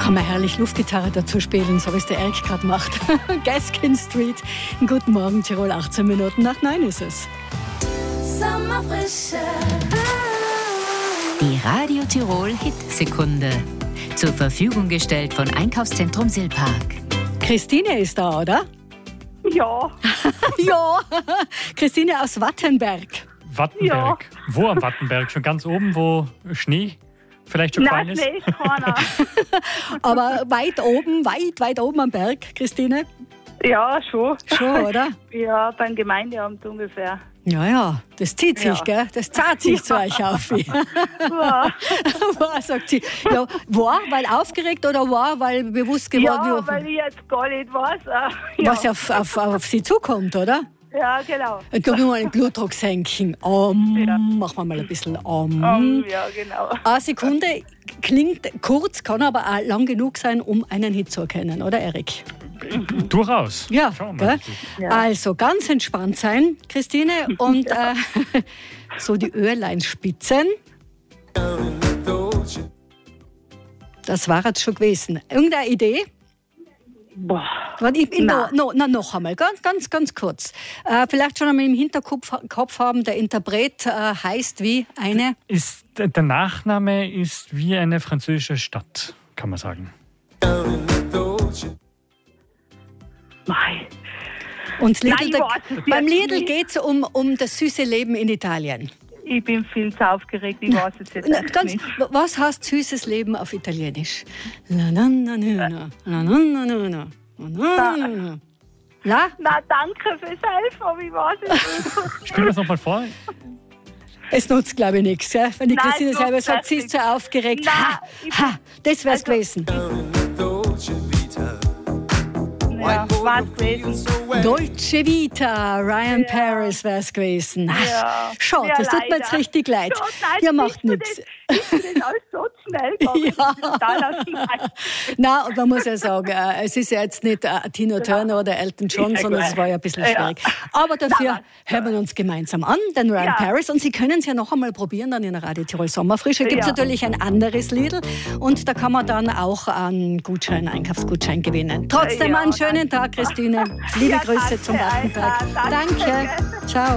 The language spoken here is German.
kann man herrlich Luftgitarre dazu spielen, so wie es der Erik gerade macht. Gaskin Street. Guten Morgen, Tirol, 18 Minuten nach 9 ist es. Sommerfrische. Die Radio Tirol Hitsekunde. Zur Verfügung gestellt von Einkaufszentrum Silpark. Christine ist da, oder? Ja. Ja, Christine aus Wattenberg. Wattenberg. Ja. Wo am Wattenberg? Schon ganz oben, wo Schnee vielleicht schon gefallen ist? Nein, Schnee ist keiner. Aber weit oben am Berg, Christine? Ja, schon. Schon, oder? Ja, beim Gemeindeamt ungefähr. Ja, das zieht sich, gell? Das zahlt sich zu euch auf. Wow. Wow, sagt sie. Ja, war, weil aufgeregt oder war, weil bewusst geworden? Ja, weil ich jetzt gar nicht weiß. Was auf sie zukommt, oder? Ja, genau. Dann können wir mal den Blutdruck senken. Machen wir mal ein bisschen. Ja, genau. Eine Sekunde klingt kurz, kann aber auch lang genug sein, um einen Hit zu erkennen, oder Erik? Durchaus. Ja, schauen wir mal. Ja. Also ganz entspannt sein, Christine. Und so die Öhrleinspitzen. Das war jetzt schon gewesen. Irgendeine Idee? Boah. Noch einmal, ganz kurz. Vielleicht schon einmal im Hinterkopf haben, der Interpret heißt wie eine... Der Nachname ist wie eine französische Stadt, kann man sagen. Und beim Lidl geht es um das süße Leben in Italien. Ich bin viel zu aufgeregt, ich weiß es jetzt nicht. Was heißt süßes Leben auf Italienisch? Na, danke fürs Helfen, aber ich weiß es nicht. Spielen wir es nochmal vor? Es nutzt, glaube ich, nichts. Ja? Wenn die Christine selber sagt, sie ist zu aufgeregt. Das wäre es gewesen. Ja, war's gewesen. Dolce Vita, Ryan Paris wäre es gewesen. Ja. Schade, das tut mir jetzt richtig leid. Ja, macht nichts. Ist das alles so schnell gegangen? Ja. Nein, und man muss ja sagen, es ist ja jetzt nicht Tina Turner oder Elton John, sondern es war ja ein bisschen schwierig. Aber dafür hören wir uns gemeinsam an, den Ryan Paris. Und Sie können es ja noch einmal probieren, dann in der Radio Tirol Sommerfrische. Gibt es natürlich ein anderes Lidl und da kann man dann auch einen Einkaufsgutschein gewinnen. Trotzdem einen schönen Tag, Christine. Liebe Grüße zum Wattenberg. Danke. Ciao.